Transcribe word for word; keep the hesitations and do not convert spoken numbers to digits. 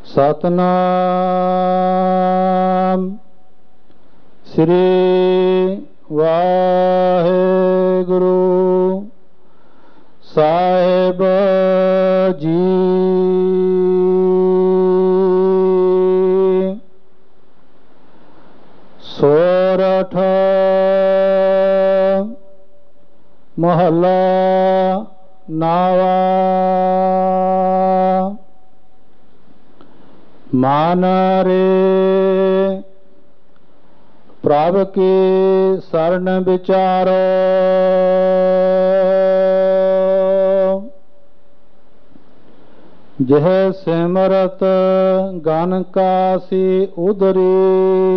सतनाम श्री वाहेगुरु साहिब जी। सोरठ महला नावा। मान रे प्रभ के शरण विचारो, जह सिमरत गन कासी उदरी।